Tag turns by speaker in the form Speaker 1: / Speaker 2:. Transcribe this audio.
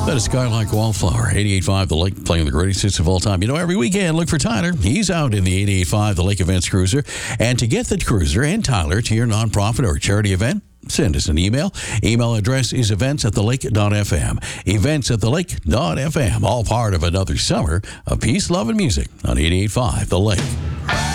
Speaker 1: That is Skylark Wallflower, 88.5 The Lake, playing the greatest hits of all time. You know, every weekend, look for Tyler. He's out in the 88.5 The Lake Events Cruiser. And to get the cruiser and Tyler to your nonprofit or charity event, send us an email. Email address is events@thelake.fm. Events@thelake.fm. All part of another summer of peace, love, and music on 88.5 The Lake.